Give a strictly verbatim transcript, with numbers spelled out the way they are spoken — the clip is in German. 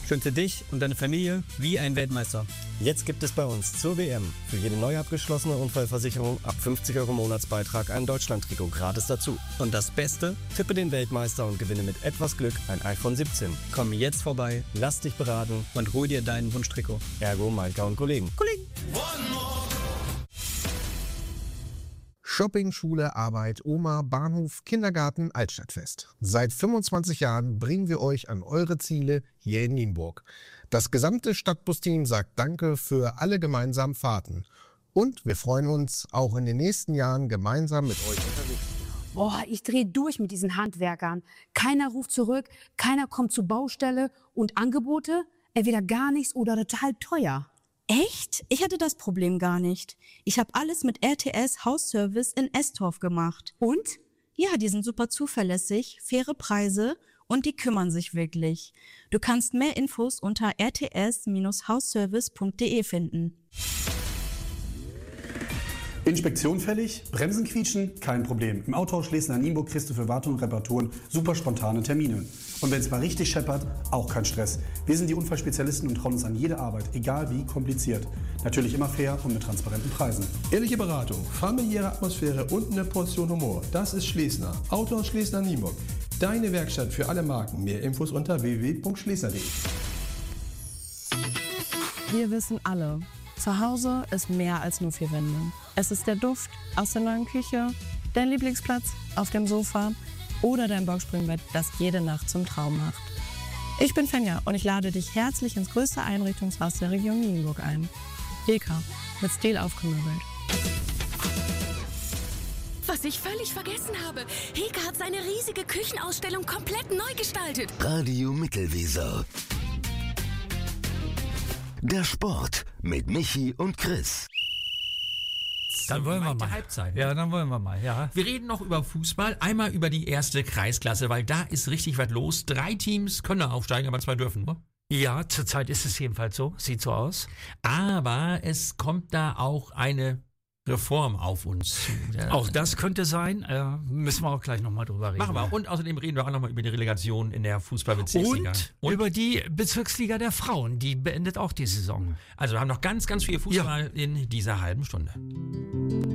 Schön für dich und deine Familie wie ein Weltmeister. Jetzt gibt es bei uns zur W M für jede neu abgeschlossene Unfallversicherung ab fünfzig Euro Monatsbeitrag ein Deutschland-Trikot gratis dazu. Und das Beste? Tippe den Weltmeister und gewinne mit etwas Glück ein iPhone siebzehn. Komm jetzt vorbei, Lass dich beraten und hol dir deinen Wunschtrikot. Ergo Maika und Kollegen. Kollegen! Shopping, Schule, Arbeit, Oma, Bahnhof, Kindergarten, Altstadtfest. Seit fünfundzwanzig Jahren bringen wir euch an eure Ziele hier in Nienburg. Das gesamte Stadtbusteam sagt Danke für alle gemeinsamen Fahrten. Und wir freuen uns, auch in den nächsten Jahren gemeinsam mit euch unterwegs. Boah, ich drehe durch mit diesen Handwerkern. Keiner ruft zurück, keiner kommt zur Baustelle und Angebote, entweder gar nichts oder total teuer. Echt? Ich hatte das Problem gar nicht. Ich habe alles mit R T S Hausservice in Estorf gemacht. Und? Ja, die sind super zuverlässig, faire Preise und die kümmern sich wirklich. Du kannst mehr Infos unter r t s Bindestrich hausservice punkt d e finden. Inspektion fällig? Bremsen quietschen? Kein Problem. Im Autohaus Schlesien-Nienburg kriegst du für Wartung und Reparaturen super spontane Termine. Und wenn es mal richtig scheppert, auch kein Stress. Wir sind die Unfallspezialisten und trauen uns an jede Arbeit, egal wie kompliziert. Natürlich immer fair und mit transparenten Preisen. Ehrliche Beratung, familiäre Atmosphäre und eine Portion Humor. Das ist Schlesner. Autohaus Schlesien-Nienburg. Deine Werkstatt für alle Marken. Mehr Infos unter w w w punkt schlesner punkt d e. Wir wissen alle, zu Hause ist mehr als nur vier Wände. Es ist der Duft aus der neuen Küche, dein Lieblingsplatz auf dem Sofa oder dein Boxspringbett, das jede Nacht zum Traum macht. Ich bin Fenja und ich lade dich herzlich ins größte Einrichtungshaus der Region Nienburg ein. Deka, mit Stil aufgemöbelt. Was ich völlig vergessen habe. Heka hat seine riesige Küchenausstellung komplett neu gestaltet. Radio Mittelweser. Der Sport mit Michi und Chris. Dann wollen wir mal. Halbzeit. Ja, dann wollen wir mal, ja. Wir reden noch über Fußball, einmal über die erste Kreisklasse, weil da ist richtig was los. Drei Teams können da aufsteigen, aber zwei dürfen nur. Ja, zurzeit ist es jedenfalls so. Sieht so aus. Aber es kommt da auch eine Reform auf uns zu. Auch das könnte sein. Äh, müssen wir auch gleich nochmal drüber reden. Machen wir. Und außerdem reden wir auch nochmal über die Relegation in der Fußballbezirksliga. Und, und über die Bezirksliga der Frauen. Die beendet auch die Saison. Also wir haben noch ganz, ganz viel Fußball ja. in dieser halben Stunde.